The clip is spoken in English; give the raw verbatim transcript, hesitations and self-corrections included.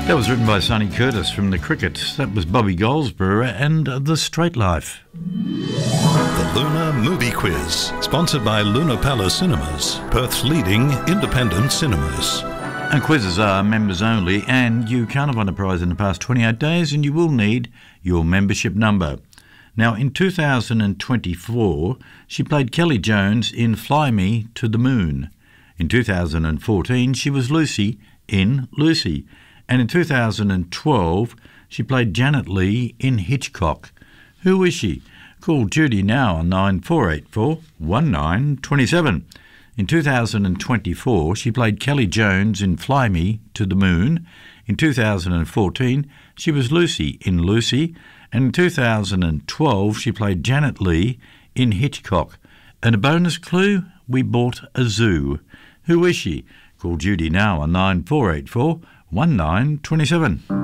That was written by Sonny Curtis from The Crickets. That was Bobby Goldsborough and The Straight Life. The Lunar Movie Quiz, sponsored by Luna Palace Cinemas, Perth's leading independent cinemas. And quizzes are members only, and you can't have won a prize in the past twenty-eight days, and you will need your membership number. Now, in two thousand twenty-four, she played Kelly Jones in Fly Me to the Moon. In two thousand fourteen, she was Lucy in Lucy. And in two thousand twelve, she played Janet Leigh in Hitchcock. Who is she? Call Judy now on nine four eight four, one nine two seven. In two thousand twenty-four, she played Kelly Jones in Fly Me to the Moon. In two thousand fourteen, she was Lucy in Lucy. And in two thousand twelve, she played Janet Leigh in Hitchcock. And a bonus clue, we bought a zoo. Who is she? Call Judy now on nine four eight four, one nine two seven.